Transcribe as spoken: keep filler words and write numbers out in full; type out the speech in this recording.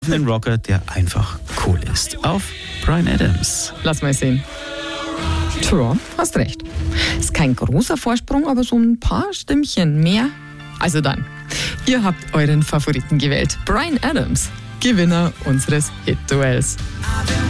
Einen Rocker, der einfach cool ist. Auf Bryan Adams. Lass mal sehen. Tja, hast recht. Ist kein großer Vorsprung, aber so ein paar Stimmchen mehr. Also dann, ihr habt euren Favoriten gewählt. Bryan Adams, Gewinner unseres Hit-Duells.